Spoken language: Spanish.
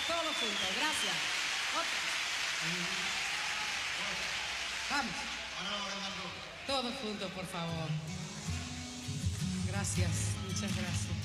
todos juntos. Gracias. Otra. Vamos. Todos juntos, por favor. Gracias, muchas gracias.